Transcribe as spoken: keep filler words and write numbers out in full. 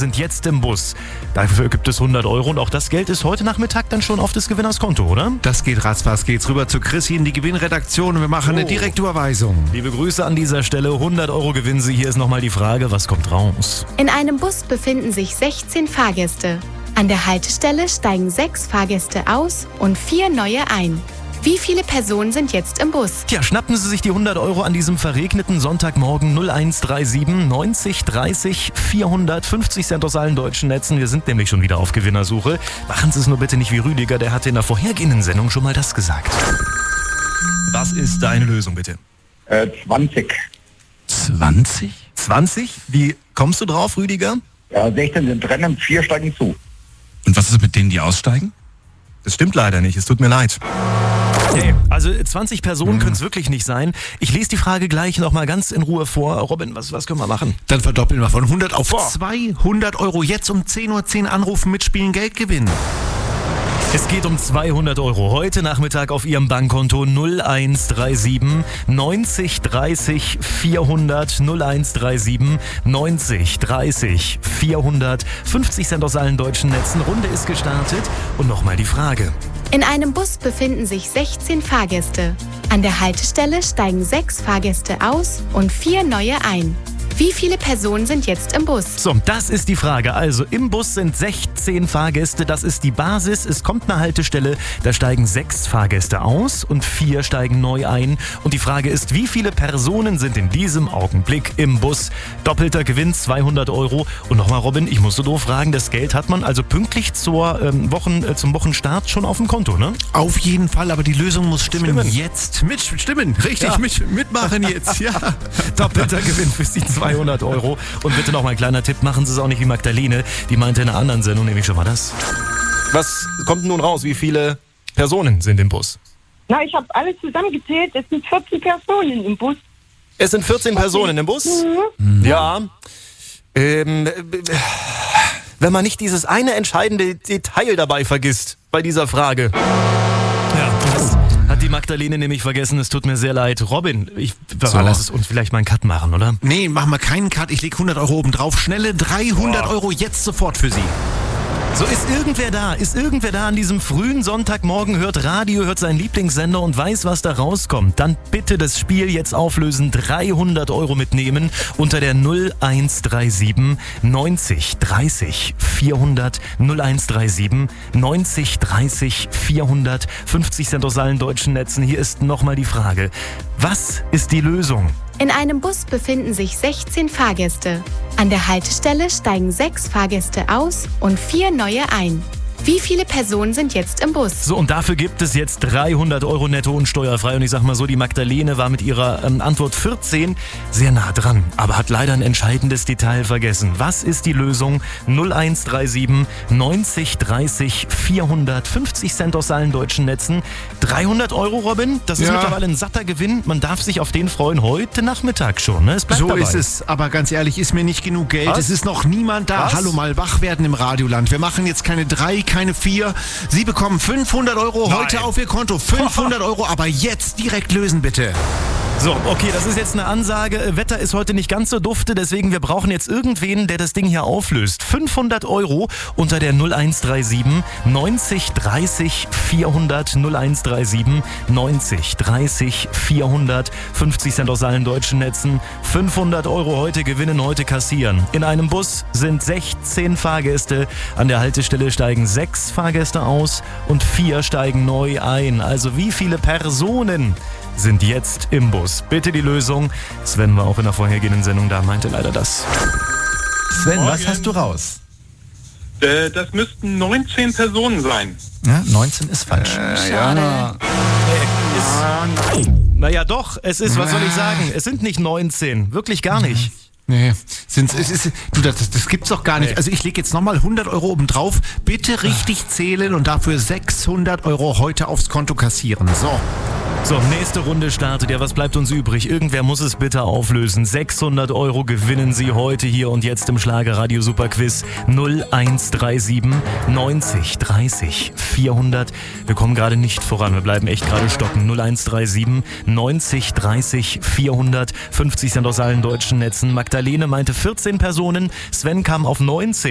sind jetzt im Bus. Dafür gibt es hundert Euro und auch das Geld ist heute Nachmittag dann schon auf des Gewinners Konto, oder? Das geht ratzfatz, geht's rüber zu Chrissy in die Gewinnredaktion und wir machen oh. eine Direktüberweisung. Liebe Grüße an dieser Stelle, hundert Euro gewinnen Sie. Hier ist nochmal die Frage, was kommt raus? In einem Bus befinden sich sechzehn Fahrgäste. An der Haltestelle steigen sechs Fahrgäste aus und vier neue ein. Wie viele Personen sind jetzt im Bus? Tja, schnappen Sie sich die hundert Euro an diesem verregneten Sonntagmorgen. null eins drei sieben neunzig dreißig vierhundert, fünfzig Cent aus allen deutschen Netzen. Wir sind nämlich schon wieder auf Gewinnersuche. Machen Sie es nur bitte nicht wie Rüdiger, der hatte in der vorhergehenden Sendung schon mal das gesagt. Was ist deine Lösung, bitte? Äh, zwanzig. zwanzig? zwanzig? Wie kommst du drauf, Rüdiger? Ja, sechzehn sind drin und vier steigen zu. Und was ist mit denen, die aussteigen? Das stimmt leider nicht, es tut mir leid. Hey, also zwanzig Personen können es wirklich nicht sein. Ich lese die Frage gleich nochmal ganz in Ruhe vor. Robin, was, was können wir machen? Dann verdoppeln wir von hundert auf zweihundert Euro. Jetzt um zehn Uhr zehn anrufen, mitspielen, Geld gewinnen. Es geht um zweihundert Euro. Heute Nachmittag auf Ihrem Bankkonto null eins drei sieben neunzig dreißig vierhundert, null eins drei sieben neunzig dreißig vierhundert, fünfzig Cent aus allen deutschen Netzen. Runde ist gestartet. Und nochmal die Frage. In einem Bus befinden sich sechzehn Fahrgäste. An der Haltestelle steigen sechs Fahrgäste aus und vier neue ein. Wie viele Personen sind jetzt im Bus? So, das ist die Frage. Also im Bus sind sechzehn Fahrgäste, das ist die Basis. Es kommt eine Haltestelle, da steigen sechs Fahrgäste aus und vier steigen neu ein. Und die Frage ist, wie viele Personen sind in diesem Augenblick im Bus? Doppelter Gewinn, zweihundert Euro. Und nochmal, Robin, ich muss so doof fragen, das Geld hat man also pünktlich zur, ähm, Wochen, äh, zum Wochenstart schon auf dem Konto, ne? Auf jeden Fall, aber die Lösung muss stimmen. Stimmen. Jetzt. Mit, stimmen, richtig, Ja. mit, mitmachen jetzt, ja. Doppelter Gewinn für Sie, zweihundert Euro. Und bitte noch mal ein kleiner Tipp, machen Sie es auch nicht wie Magdalene. Die meinte in einer anderen Sendung nämlich schon mal das. Was kommt nun raus? Wie viele Personen sind im Bus? Na, ich habe alles zusammengezählt. Es sind vierzehn Personen im Bus. Es sind vierzehn Personen im Bus? Mhm. Ja. Ähm, wenn man nicht dieses eine entscheidende Detail dabei vergisst bei dieser Frage. Ja, das hat die Magdalene nämlich vergessen. Es tut mir sehr leid. Robin, ich so. Lass es uns vielleicht mal einen Cut machen, oder? Nee, machen wir keinen Cut. Ich leg hundert Euro oben drauf. Schnelle dreihundert Euro jetzt sofort für Sie. So, ist irgendwer da? Ist irgendwer da an diesem frühen Sonntagmorgen, hört Radio, hört seinen Lieblingssender und weiß, was da rauskommt? Dann bitte das Spiel jetzt auflösen, dreihundert Euro mitnehmen unter der null eins drei sieben neunzig dreißig vierhundert, null eins drei sieben neunzig dreißig vierhundert, fünfzig Cent aus allen deutschen Netzen. Hier ist nochmal die Frage, was ist die Lösung? In einem Bus befinden sich sechzehn Fahrgäste. An der Haltestelle steigen sechs Fahrgäste aus und vier neue ein. Wie viele Personen sind jetzt im Bus? So, und dafür gibt es jetzt dreihundert Euro netto und steuerfrei. Und ich sag mal so, die Magdalene war mit ihrer ähm, Antwort vierzehn sehr nah dran, aber hat leider ein entscheidendes Detail vergessen. Was ist die Lösung? null eins drei sieben neunzig dreißig vierhundert, fünfzig Cent aus allen deutschen Netzen. dreihundert Euro, Robin, das ist Ja. mittlerweile ein satter Gewinn. Man darf sich auf den freuen heute Nachmittag schon. Ne? Es bleibt So dabei. ist es, aber ganz ehrlich, ist mir nicht genug Geld. Was? Es ist noch niemand da. Was? Hallo, mal wach werden im Radioland. Wir machen jetzt keine drei, keine vier. Sie bekommen fünfhundert Euro Nein. heute auf Ihr Konto. fünfhundert Euro, aber jetzt direkt lösen, bitte. So, okay, das ist jetzt eine Ansage. Wetter ist heute nicht ganz so dufte, deswegen wir brauchen jetzt irgendwen, der das Ding hier auflöst. fünfhundert Euro unter der null eins drei sieben neunzig dreißig vierhundert, null eins drei sieben neunzig dreißig vierhundert, fünfzig Cent aus allen deutschen Netzen. fünfhundert Euro heute gewinnen, heute kassieren. In einem Bus sind sechzehn Fahrgäste. An der Haltestelle steigen sechs Fahrgäste aus und vier steigen neu ein. Also wie viele Personen sind jetzt im Bus? Bitte die Lösung. Sven war auch in der vorhergehenden Sendung da, meinte leider das. Sven, Morgen. was hast du raus? Äh, das müssten neunzehn Personen sein. Ja, neunzehn ist falsch. Äh, Schade. Naja doch, es ist, was soll ich sagen, es sind nicht neunzehn, wirklich gar nicht. Nee, sind's, es ist, du, das, das gibt's doch gar nicht. Nee. Also ich lege jetzt nochmal hundert Euro oben drauf. Bitte richtig zählen und dafür sechshundert Euro heute aufs Konto kassieren. So. So, nächste Runde startet. Ja, was bleibt uns übrig? Irgendwer muss es bitte auflösen. sechshundert Euro gewinnen Sie heute hier und jetzt im Schlagerradio Superquiz. null eins drei sieben neunzig dreißig vierhundert. Wir kommen gerade nicht voran. Wir bleiben echt gerade stocken. null eins drei sieben neunzig dreißig vierhundert. fünfzig Cent aus allen deutschen Netzen. Magdalene meinte vierzehn Personen. Sven kam auf neunzehn.